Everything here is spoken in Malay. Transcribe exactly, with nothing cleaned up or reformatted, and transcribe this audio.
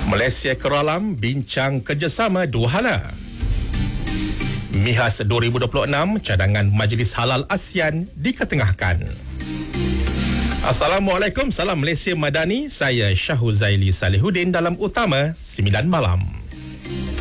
Malaysia Keralam bincang kerjasama dua hala. MIHAS dua ribu dua puluh enam cadangan Majlis Halal ASEAN diketengahkan. Assalamualaikum, salam Malaysia Madani. Saya Syahhuzaili Salihuddin dalam Utama sembilan Malam.